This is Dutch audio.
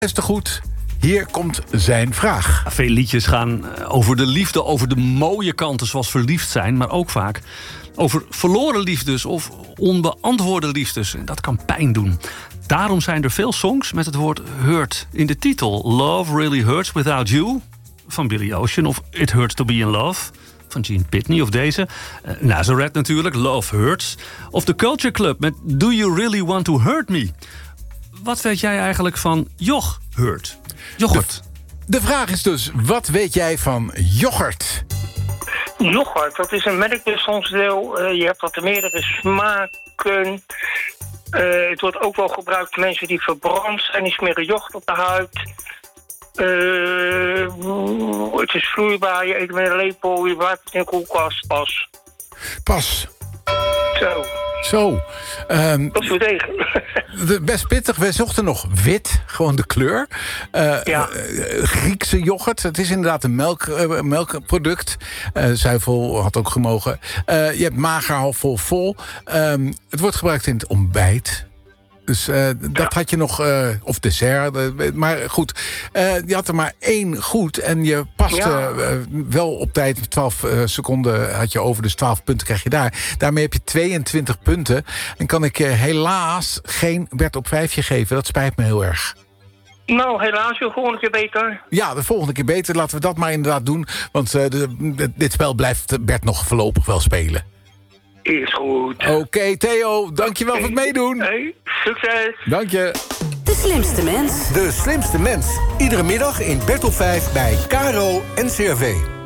Is te goed. Hier komt zijn vraag. Veel liedjes gaan over de liefde, over de mooie kanten zoals verliefd zijn, maar ook vaak over verloren liefdes of onbeantwoorde liefdes. En dat kan pijn doen. Daarom zijn er veel songs met het woord hurt in de titel. Love Really Hurts Without You van Billy Ocean of It Hurts to Be in Love van Gene Pitney of deze. Nazareth natuurlijk, Love Hurts. Of The Culture Club met Do You Really Want to Hurt Me? Wat weet jij eigenlijk van yoghurt? De vraag is dus, wat weet jij van yoghurt? Yoghurt, dat is een melkbestanddeel. Je hebt dat in meerdere smaken. Het wordt ook wel gebruikt voor mensen die verbrand zijn. Die smeren yoghurt op de huid. Het is vloeibaar, je eet met een lepel, je waait het in de koelkast. Pas. Zo. Dat is goed tegen. Best pittig. We zochten nog wit, gewoon de kleur. Griekse yoghurt. Het is inderdaad een melkproduct. Zuivel had ook gemogen. Je hebt mager, halfvol, vol. Het wordt gebruikt in het ontbijt. Dus dat had je nog, of dessert, maar goed. Je had er maar 1 goed en je paste wel op tijd. 12 seconden had je over, dus 12 punten krijg je daar. Daarmee heb je 22 punten. En kan ik helaas geen Bert op 5 geven. Dat spijt me heel erg. Nou, helaas, de volgende keer beter. Ja, de volgende keer beter. Laten we dat maar inderdaad doen. Want dit spel blijft Bert nog voorlopig wel spelen. Is goed. Oké, Theo, dankjewel voor het meedoen. Hey, succes. Dank je. De slimste mens. De slimste mens. Iedere middag in Bert op 5 bij KRO en CRV.